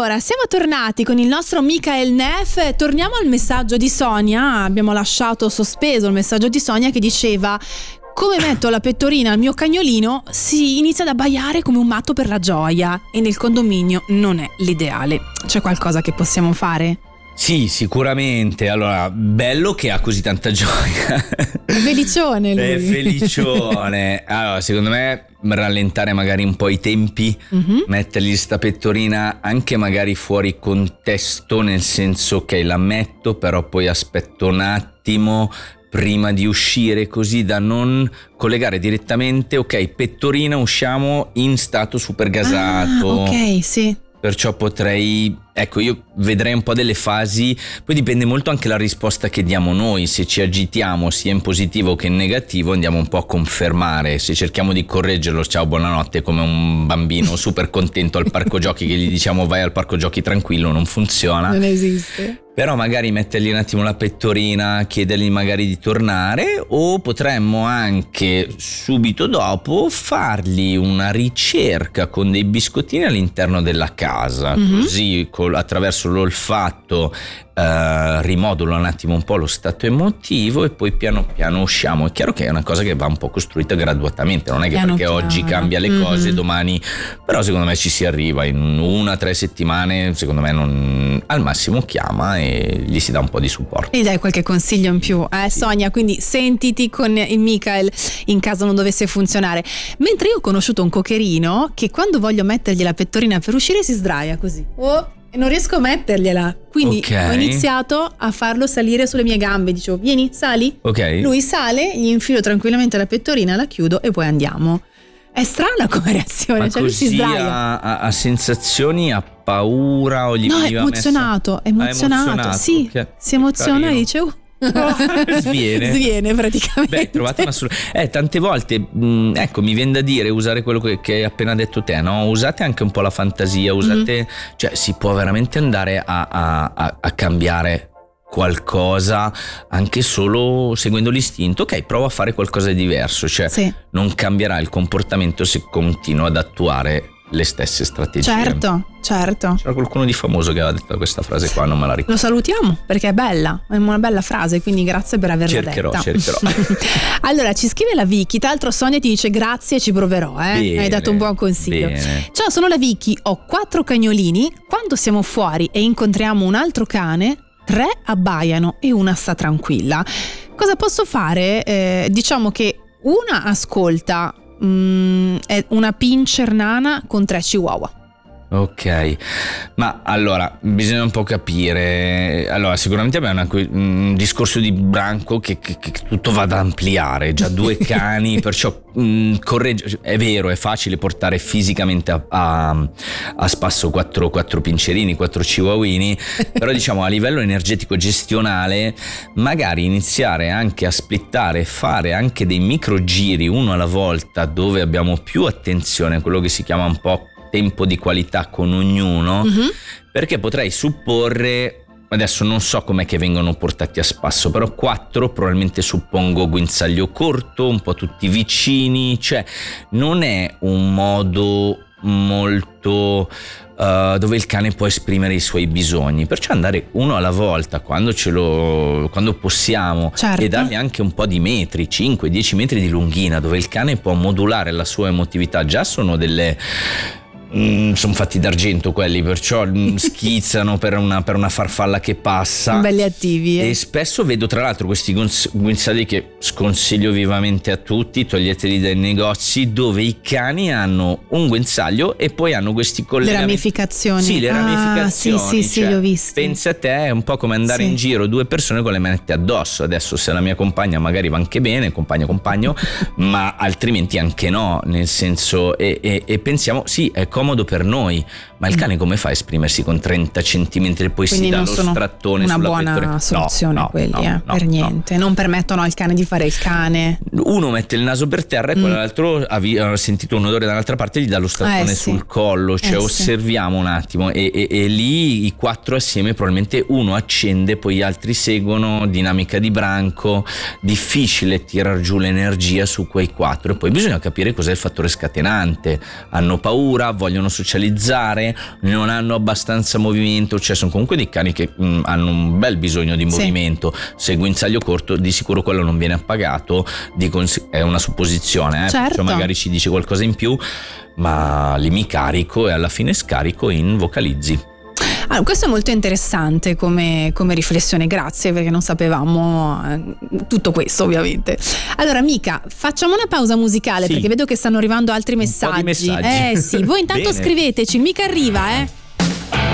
Allora, siamo tornati con il nostro Michael Neff. Torniamo al messaggio di Sonia. Abbiamo lasciato sospeso il messaggio di Sonia che diceva: come metto la pettorina al mio cagnolino si inizia ad abbaiare come un matto per la gioia e nel condominio non è l'ideale. C'è qualcosa che possiamo fare? Sì, sicuramente. Allora, bello che ha così tanta gioia. È felicione lui. È felicione. Allora, secondo me rallentare magari un po' i tempi, mettergli sta pettorina anche magari fuori contesto, nel senso che la metto, però poi aspetto un attimo prima di uscire, così da non collegare direttamente, ok, pettorina, usciamo in stato super gasato. Ok, sì. Perciò potrei, ecco, io vedrei un po' delle fasi, poi dipende molto anche la risposta che diamo noi. Se ci agitiamo sia in positivo che in negativo andiamo un po' a confermare. Se cerchiamo di correggerlo, ciao buonanotte, come un bambino super contento al parco giochi che gli diciamo vai al parco giochi tranquillo, non funziona. Non esiste. Però magari mettergli un attimo la pettorina, chiedergli magari di tornare, o potremmo anche subito dopo fargli una ricerca con dei biscottini all'interno della casa, così attraverso l'olfatto rimodulo un attimo un po' lo stato emotivo e poi piano piano usciamo. È chiaro che è una cosa che va un po' costruita graduatamente, non è che piano perché piano. Oggi cambia le cose, domani, però secondo me ci si arriva in 1-3 settimane, secondo me non, al massimo chiama e gli si dà un po' di supporto. E dai qualche consiglio in più, Sonia, quindi sentiti con il Michael in caso non dovesse funzionare. Mentre io ho conosciuto un cocherino che quando voglio mettergli la pettorina per uscire si sdraia così. E non riesco a mettergliela, quindi ho iniziato a farlo salire sulle mie gambe, dicevo vieni, sali, lui sale, gli infilo tranquillamente la pettorina, la chiudo e poi andiamo. È strana come reazione. Ma cioè lui si sdraia, ha sensazioni, ha paura o gli no, è veniva emozionato, sì, okay. Si emoziona e dice sviene praticamente. Beh, trovate una tante volte ecco, mi viene da dire usare quello che hai appena detto te, no? Usate anche un po' la fantasia, usate, cioè si può veramente andare a cambiare qualcosa anche solo seguendo l'istinto. Ok, provo a fare qualcosa di diverso, cioè non cambierà il comportamento se continuo ad attuare le stesse strategie. Certo. C'era qualcuno di famoso che aveva detto questa frase qua, non me la ricordo. Lo salutiamo perché è bella, è una bella frase, quindi grazie per averla detta. Cercherò. Allora ci scrive la Vicky, tra l'altro Sonia ti dice grazie, ci proverò, Bene, hai dato un buon consiglio. Bene. Ciao, sono la Vicky, ho 4 cagnolini, quando siamo fuori e incontriamo un altro cane 3 abbaiano e una sta tranquilla. Cosa posso fare? Diciamo che una ascolta, è una pincher nana con 3 chihuahua. Ok, ma allora bisogna un po' capire. Allora sicuramente abbiamo un discorso di branco che tutto va ad ampliare, già 2 cani, perciò corregge. È vero, è facile portare fisicamente a spasso 4 pincerini, 4 chihuahuini, però diciamo a livello energetico gestionale magari iniziare anche a splittare, fare anche dei micro giri uno alla volta, dove abbiamo più attenzione a quello che si chiama un po' tempo di qualità con ognuno, perché potrei supporre, adesso non so com'è che vengono portati a spasso, però 4 probabilmente suppongo guinzaglio corto, un po' tutti vicini, cioè non è un modo molto dove il cane può esprimere i suoi bisogni, perciò andare uno alla volta quando possiamo, e dargli anche un po' di metri, 5-10 metri di lunghina, dove il cane può modulare la sua emotività. Già sono delle sono fatti d'argento quelli, perciò schizzano per una farfalla che passa, belli attivi, e spesso vedo tra l'altro questi guinzagli che sconsiglio vivamente a tutti, toglieteli dai negozi, dove i cani hanno un guinzaglio e poi hanno questi collegamenti, le ramificazioni. Sì, le ramificazioni, sì, li ho visti. Pensa a te, è un po' come andare in giro 2 persone con le manette addosso. Adesso se la mia compagna magari va anche bene, compagno ma altrimenti anche no, nel senso, e pensiamo sì, è comodo per noi, ma il cane come fa a esprimersi con 30 centimetri e poi quindi si dà lo strattone una sulla buona pettorina? soluzione, quelli per niente, non permettono al cane di fare il cane. Uno mette il naso per terra e quell'altro ha sentito un odore dall'altra parte, gli dà lo strattone sul collo, cioè osserviamo un attimo, e lì i 4 assieme probabilmente uno accende, poi gli altri seguono, dinamica di branco, difficile tirar giù l'energia su quei 4, e poi bisogna capire cos'è il fattore scatenante. Hanno paura, vogliono vogliono socializzare, non hanno abbastanza movimento, cioè sono comunque dei cani che hanno un bel bisogno di movimento. Se il guinzaglio corto, di sicuro quello non viene appagato, è una supposizione, certo. Cioè magari ci dice qualcosa in più, ma li mi carico e alla fine scarico in vocalizzi. Allora, questo è molto interessante come riflessione, grazie, perché non sapevamo tutto questo, ovviamente. Allora, Mika, facciamo una pausa musicale, sì, perché vedo che stanno arrivando altri messaggi. Un po' di messaggi. Sì, voi intanto Bene. scriveteci, Mika arriva,